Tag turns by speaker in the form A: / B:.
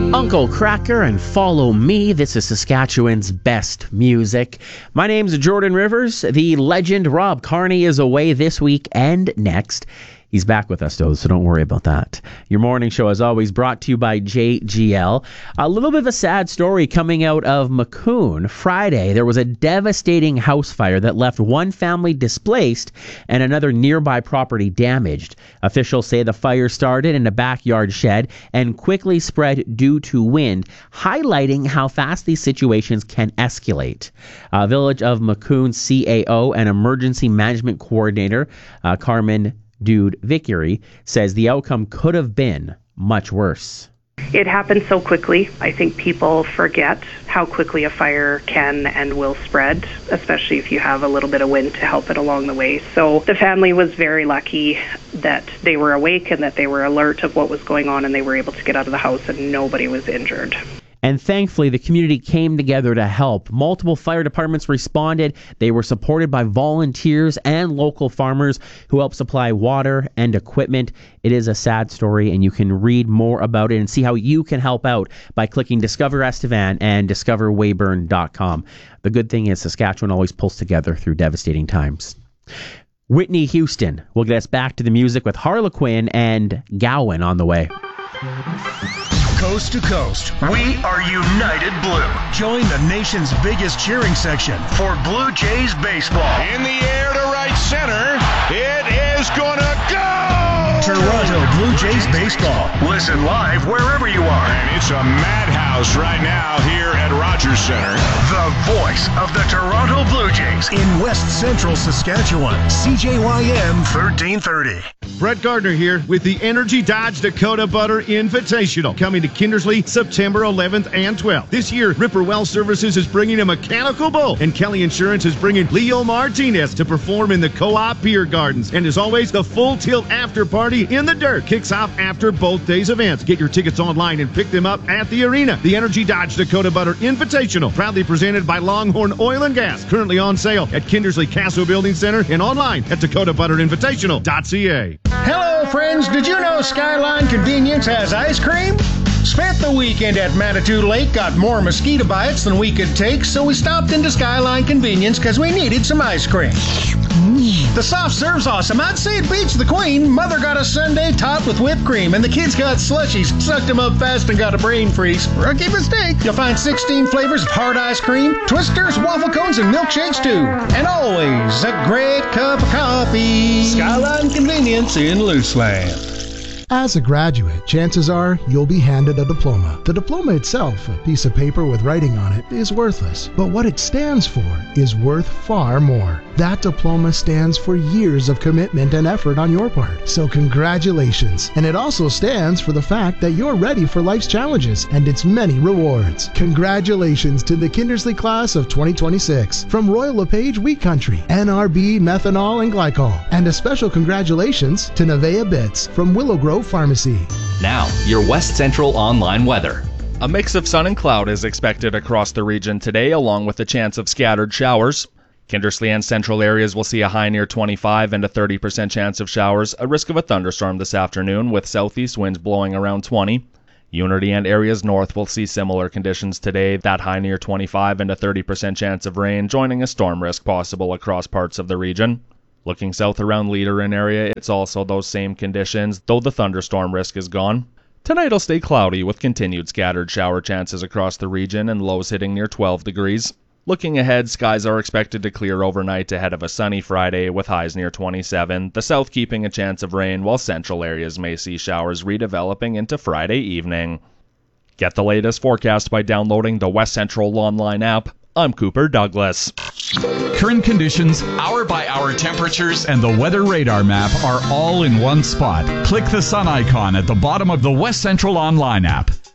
A: Uncle Cracker and Follow Me. This is Saskatchewan's best music. My name's Jordan Rivers. The legend Rob Carney is away this week and next. He's back with us, though, so don't worry about that. Your morning show, as always, brought to you by JGL. A little bit of a sad story coming out of Macun. Friday, there was a devastating house fire that left one family displaced and another nearby property damaged. Officials say the fire started in a backyard shed and quickly spread due to wind, highlighting how fast these situations can escalate. Village of Macun CAO and Emergency Management Coordinator Carmen Dude Vickery says the outcome could have been much worse.
B: It happened so quickly. I think people forget how quickly a fire can and will spread, especially if you have a little bit of wind to help it along the way. So the family was very lucky that they were awake and that they were alert of what was going on, and they were able to get out of the house and nobody was injured.
A: And thankfully, the community came together to help. Multiple fire departments responded. They were supported by volunteers and local farmers who helped supply water and equipment. It is a sad story, and you can read more about it and see how you can help out by clicking Discover Estevan and discoverweyburn.com. The good thing is Saskatchewan always pulls together through devastating times. Whitney Houston will get us back to the music with Harlequin and Gowan on the way.
C: Coast to coast, we are United Blue. Join the nation's biggest cheering section for Blue Jays baseball.
D: In the air to right center, it is gonna go!
C: Toronto Blue Jays baseball. Listen live wherever you are.
D: And it's a madhouse right now here at Rogers Center.
C: The voice of the Toronto Blue Jays in West Central Saskatchewan. CJYM 1330.
E: Brett Gardner here with the Energy Dodge Dakota Butter Invitational, coming to Kindersley September 11th and 12th. This year, Ripper Well Services is bringing a mechanical bull, and Kelly Insurance is bringing Leo Martinez to perform in the Co-op Beer Gardens. And as always, the Full Tilt After Party in the Dirt kicks off after both days' events. Get your tickets online and pick them up at the arena. The Energy Dodge Dakota Butter Invitational, proudly presented by Longhorn Oil and Gas, currently on sale at Kindersley Castle Building Center and online at dakotabutterinvitational.ca.
F: Hello, friends. Did you know Skyline Convenience has ice cream? Spent the weekend at Manitou Lake, got more mosquito bites than we could take, so we stopped into Skyline Convenience because we needed some ice cream. The soft serve's awesome. I'd say it beats the Queen. Mother got a sundae topped with whipped cream, and the kids got slushies, sucked them up fast and got a brain freeze. Rookie mistake. You'll find 16 flavors of hard ice cream, twisters, waffle cones, and milkshakes too. And always a great cup of coffee. Skyline Convenience in Luceland.
G: As a graduate, chances are you'll be handed a diploma. The diploma itself, a piece of paper with writing on it, is worthless. But what it stands for is worth far more. That diploma stands for years of commitment and effort on your part. So congratulations. And it also stands for the fact that you're ready for life's challenges and its many rewards. Congratulations to the Kindersley class of 2026 from Royal LePage Wheat Country, NRB Methanol and Glycol. And a special congratulations to Nevea Bits from Willow Grove Pharmacy.
H: Now, your West Central online weather.
I: A mix of sun and cloud is expected across the region today, along with a chance of scattered showers. Kindersley and central areas will see a high near 25 and a 30% chance of showers, a risk of a thunderstorm this afternoon with southeast winds blowing around 20. Unity and areas north will see similar conditions today, that high near 25 and a 30% chance of rain, joining a storm risk possible across parts of the region. Looking south around Leaderin area, it's also those same conditions, though the thunderstorm risk is gone. Tonight will stay cloudy with continued scattered shower chances across the region and lows hitting near 12 degrees. Looking ahead, skies are expected to clear overnight ahead of a sunny Friday with highs near 27, the south keeping a chance of rain while central areas may see showers redeveloping into Friday evening. Get the latest forecast by downloading the West Central online app. I'm Cooper Douglas.
J: Current conditions, hour-by-hour temperatures, and the weather radar map are all in one spot. Click the sun icon at the bottom of the West Central online app.